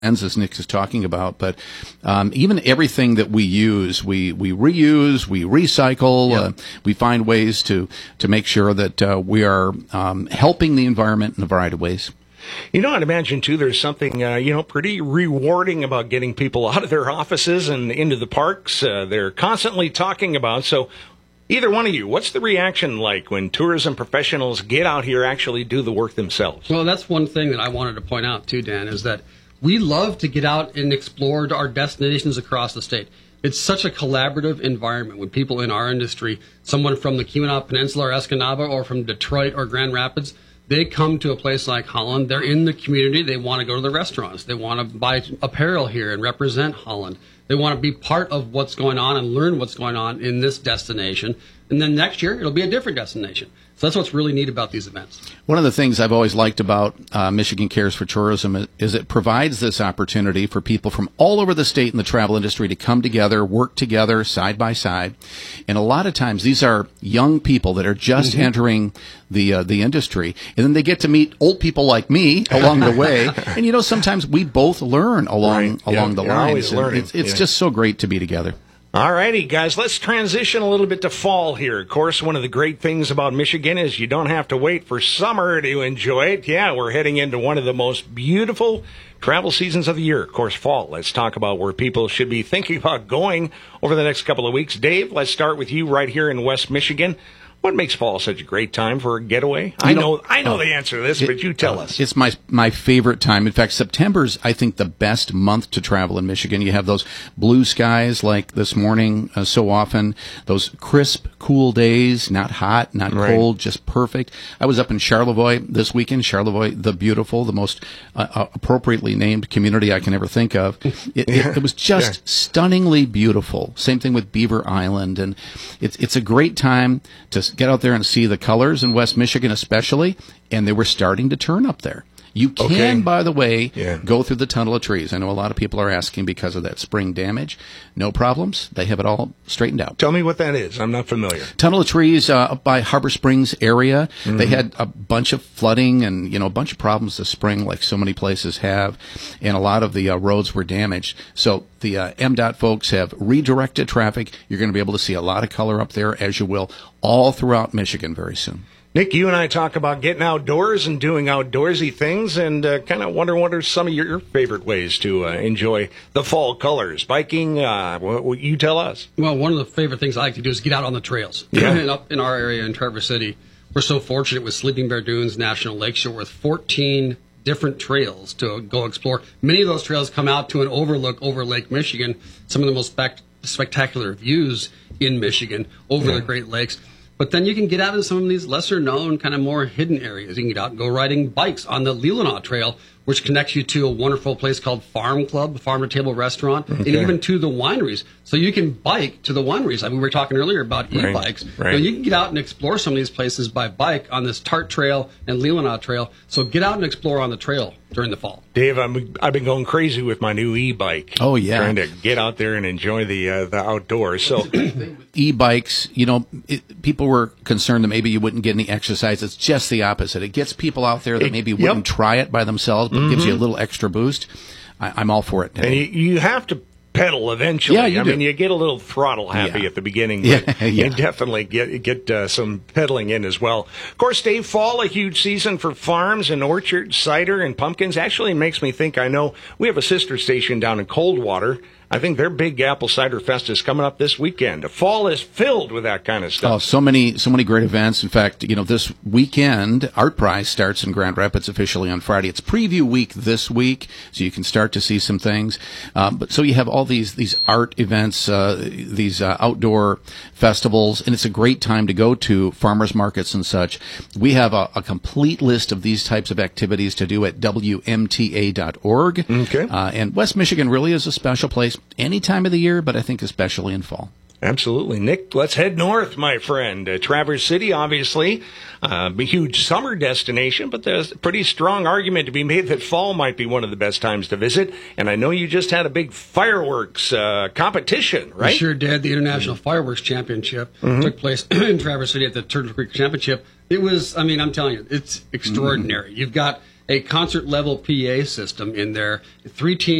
as Nick is talking about, but even everything that we use, we reuse, we recycle, we find ways to make sure that we are helping the environment in a variety of ways. You know, I'd imagine, too, there's something, pretty rewarding about getting people out of their offices and into the parks. They're constantly talking about. So either one of you, what's the reaction like when tourism professionals get out here, actually do the work themselves? Well, that's one thing that I wanted to point out, too, Dan, is that we love to get out and explore our destinations across the state. It's such a collaborative environment when people in our industry, someone from the Keweenaw Peninsula or Escanaba or from Detroit or Grand Rapids, they come to a place like Holland. They're in the community. They want to go to the restaurants. They want to buy apparel here and represent Holland. They want to be part of what's going on and learn what's going on in this destination. And then next year, it'll be a different destination. So that's what's really neat about these events. One of the things I've always liked about Michigan Cares for Tourism is it provides this opportunity for people from all over the state in the travel industry to come together, work together side by side. And a lot of times these are young people that are just entering the industry. And then they get to meet old people like me along the way. And, sometimes we both learn along the lines. It's just so great to be together. All righty, guys, let's transition a little bit to fall here. Of course, one of the great things about Michigan is you don't have to wait for summer to enjoy it. Yeah, we're heading into one of the most beautiful travel seasons of the year. Of course, fall. Let's talk about where people should be thinking about going over the next couple of weeks. Dave, let's start with you right here in West Michigan. What makes fall such a great time for a getaway? I know the answer to this, but you tell us. It's my favorite time. In fact, September's, I think, the best month to travel in Michigan. You have those blue skies like this morning so often, those crisp, cool days, not hot, not cold, just perfect. I was up in Charlevoix this weekend. Charlevoix, the beautiful, the most appropriately named community I can ever think of. It was just stunningly beautiful. Same thing with Beaver Island. And it's a great time to get out there and see the colors in West Michigan especially, and they were starting to turn up there. You can, by the way, go through the tunnel of trees. I know a lot of people are asking because of that spring damage. No problems. They have it all straightened out. Tell me what that is. I'm not familiar. Tunnel of trees up by Harbor Springs area. They had a bunch of flooding and, a bunch of problems this spring like so many places have, and a lot of the roads were damaged. So the MDOT folks have redirected traffic. You're going to be able to see a lot of color up there, as you will, all throughout Michigan very soon. Nick, you and I talk about getting outdoors and doing outdoorsy things, and kind of wonder what are some of your favorite ways to enjoy the fall colors. Biking, what you tell us. Well, one of the favorite things I like to do is get out on the trails. And up in our area in Traverse City, we're so fortunate with Sleeping Bear Dunes National Lakeshore with 14 different trails to go explore. Many of those trails come out to an overlook over Lake Michigan, some of the most spectacular views in Michigan over the Great Lakes. But then you can get out of some of these lesser-known, kind of more hidden areas. You can get out and go riding bikes on the Leelanau Trail, which connects you to a wonderful place called Farm Club, farm-to-table restaurant, and even to the wineries. So you can bike to the wineries. I mean, we were talking earlier about e-bikes. Right. You can get out and explore some of these places by bike on this Tart Trail and Leelanau Trail. So get out and explore on the trail during the fall. Dave, I've been going crazy with my new e-bike. Oh, yeah. Trying to get out there and enjoy the outdoors. So e-bikes, people were concerned that maybe you wouldn't get any exercise. It's just the opposite. It gets people out there that maybe wouldn't try it by themselves, but gives you a little extra boost. I'm all for it. And you have to pedal eventually. Yeah, I mean, you get a little throttle happy at the beginning, but you definitely get some pedaling in as well. Of course, Dave, fall, a huge season for farms and orchards, cider and pumpkins. Actually, it makes me think, I know we have a sister station down in Coldwater. I think their big apple cider fest is coming up this weekend. The fall is filled with that kind of stuff. Oh, so many great events. In fact, this weekend, Art Prize starts in Grand Rapids officially on Friday. It's preview week this week, so you can start to see some things. But so you have all these art events, these outdoor festivals, and it's a great time to go to farmers markets and such. We have a complete list of these types of activities to do at WMTA.org. Okay. And West Michigan really is a special place any time of the year, but I think especially in fall. Absolutely. Nick, let's head north, my friend. Traverse City, obviously, a huge summer destination, but there's a pretty strong argument to be made that fall might be one of the best times to visit. And I know you just had a big fireworks competition, right? We sure did. The International Fireworks Championship took place in Traverse City at the Turtle Creek Championship. It was, I'm telling you, it's extraordinary. You've got a concert level PA system in there. 3 teams